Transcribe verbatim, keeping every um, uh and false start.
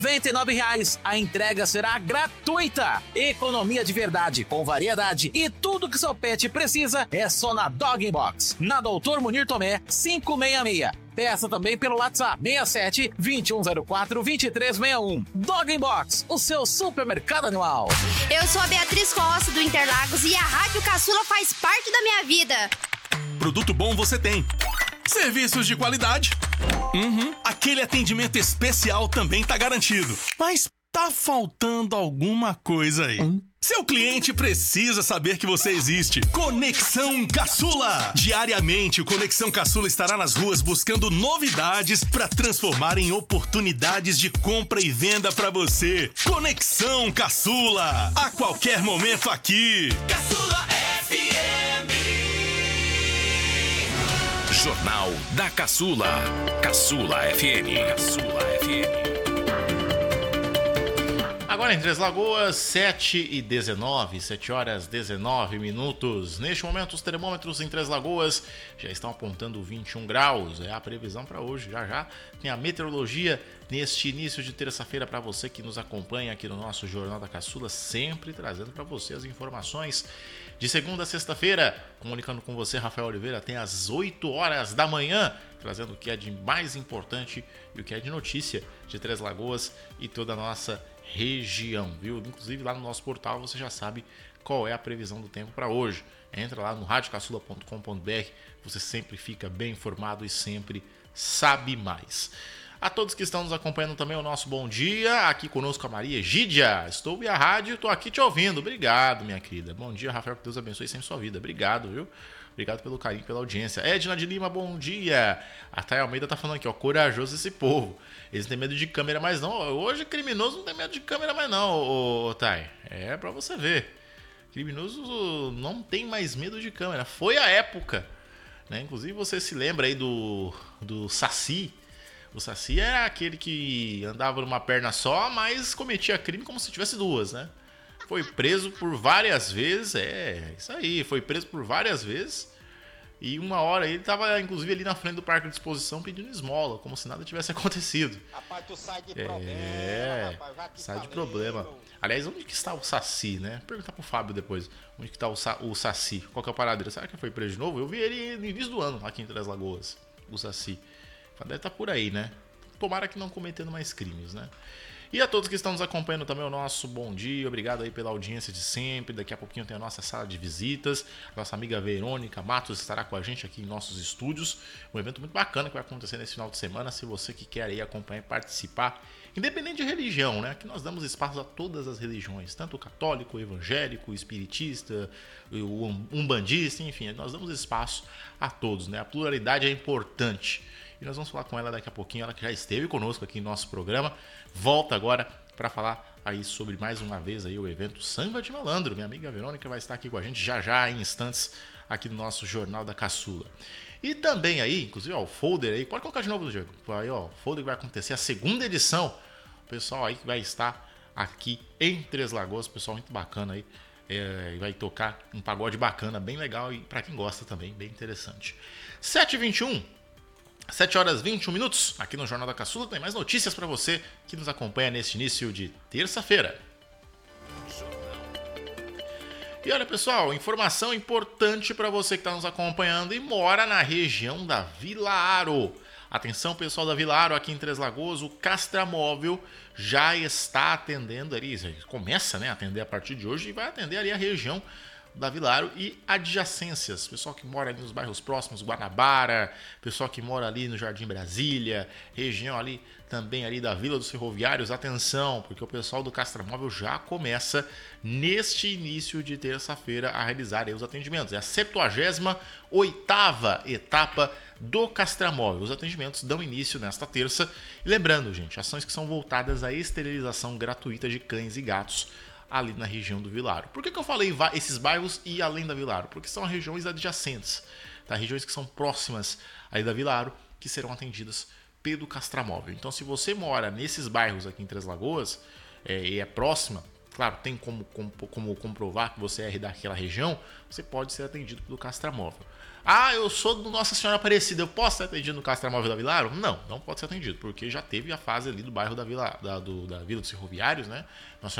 noventa e nove reais. A entrega será gratuita. Economia de verdade, com variedade e tudo que seu pet precisa é só na Dog Box. Na Doutor Munir Tomé, quinhentos e sessenta e seis. Peça também pelo WhatsApp seis sete, dois um zero quatro, dois três seis um. Dog Box, o seu supermercado animal. Eu sou a Beatriz Costa do Interlagos e a Rádio Caçula faz parte da minha vida. Produto bom você tem. Serviços de qualidade. Uhum. Aquele atendimento especial também tá garantido. Mas tá faltando alguma coisa aí. Hum? Seu cliente precisa saber que você existe. Conexão Caçula. Diariamente, o Conexão Caçula estará nas ruas buscando novidades para transformar em oportunidades de compra e venda para você. Conexão Caçula. A qualquer momento aqui. Caçula F M. Jornal da Caçula. Caçula F M. Caçula F M. Agora em Três Lagoas, sete e dezenove, sete horas dezenove minutos. Neste momento, os termômetros em Três Lagoas já estão apontando vinte e um graus. É a previsão para hoje. Já já tem a meteorologia neste início de terça-feira para você que nos acompanha aqui no nosso Jornal da Caçula, sempre trazendo para você as informações de segunda a sexta-feira. Comunicando com você, Rafael Oliveira, até às oito horas da manhã, trazendo o que é de mais importante e o que é de notícia de Três Lagoas e toda a nossa região, viu? Inclusive lá no nosso portal você já sabe qual é a previsão do tempo para hoje. Entra lá no rádio caçula ponto com ponto b r, você sempre fica bem informado e sempre sabe mais. A todos que estão nos acompanhando também, o nosso bom dia. Aqui conosco a Maria Egídia. Estou via rádio, estou aqui te ouvindo. Obrigado, minha querida. Bom dia, Rafael, que Deus abençoe sempre sua vida. Obrigado, viu? Obrigado pelo carinho, pela audiência. Edna de Lima, bom dia. A Thay Almeida tá falando aqui, ó, corajoso esse povo. Eles não têm medo de câmera mais não. Hoje criminoso não tem medo de câmera mais não, ô, ô, Thay. É pra você ver. Criminoso não tem mais medo de câmera. Foi a época, né? Inclusive você se lembra aí do, do Saci. O Saci era aquele que andava numa perna só, mas cometia crime como se tivesse duas, né? Foi preso por várias vezes, é, isso aí, foi preso por várias vezes. E uma hora ele tava, inclusive, ali na frente do parque de exposição pedindo esmola, como se nada tivesse acontecido. Rapaz, tu sai de é, problema, rapaz, vai sai de problema. Aliás, onde que está o Saci, né? Vou perguntar pro Fábio depois, onde que está o, Sa- o Saci? Qual que é o paradeiro? Será que foi preso de novo? Eu vi ele no início do ano, aqui em Três Lagoas, o Saci. Deve estar por aí, né? Tomara que não cometendo mais crimes, né? E a todos que estão nos acompanhando também, o nosso bom dia, obrigado aí pela audiência de sempre. Daqui a pouquinho tem a nossa sala de visitas, nossa amiga Verônica Matos estará com a gente aqui em nossos estúdios. Um evento muito bacana que vai acontecer nesse final de semana, se você que quer aí acompanhar e participar, independente de religião, né? Que nós damos espaço a todas as religiões, tanto o católico, o evangélico, o espiritista, o umbandista, enfim, nós damos espaço a todos, né? A pluralidade é importante. E nós vamos falar com ela daqui a pouquinho, ela que já esteve conosco aqui em nosso programa, volta agora para falar aí sobre mais uma vez aí o evento Samba de Malandro. Minha amiga Verônica vai estar aqui com a gente já já em instantes aqui no nosso Jornal da Caçula. E também aí, inclusive, ó, o folder aí, pode colocar de novo, Diego. Aí, ó, o folder que vai acontecer, a segunda edição. O pessoal aí que vai estar aqui em Três Lagoas, pessoal muito bacana aí. É, vai tocar um pagode bacana, bem legal e para quem gosta também, bem interessante. sete e vinte e um. sete horas e vinte e um minutos, aqui no Jornal da Caçula tem mais notícias para você que nos acompanha neste início de terça-feira. E olha, pessoal, informação importante para você que está nos acompanhando e mora na região da Vila Aro. Atenção, pessoal da Vila Aro, aqui em Três Lagoas, o Castramóvel já está atendendo ali, começa, né, a atender a partir de hoje e vai atender ali a região da Vila Aro e adjacências, pessoal que mora ali nos bairros próximos, Guanabara, pessoal que mora ali no Jardim Brasília, região ali também ali da Vila dos Ferroviários, atenção, porque o pessoal do Castramóvel já começa neste início de terça-feira a realizar aí os atendimentos. É a septuagésima oitava etapa do Castramóvel. Os atendimentos dão início nesta terça. E lembrando, gente, ações que são voltadas à esterilização gratuita de cães e gatos ali na região do Vila Aro. Por que, que eu falei esses bairros e além da Vila Aro? Porque são regiões adjacentes, tá? Regiões que são próximas aí da Vila Aro, que serão atendidas pelo Castramóvel. Então, se você mora nesses bairros aqui em Três Lagoas é, e é próxima, claro, tem como, como, como comprovar que você é daquela região, você pode ser atendido pelo Castramóvel. Ah, eu sou do Nossa Senhora Aparecida, eu posso ser atendido no Castramóvel da Vila Aro? Não, não pode ser atendido, porque já teve a fase ali do bairro da Vila, da, do, da Vila dos Ferroviários, né? Nossa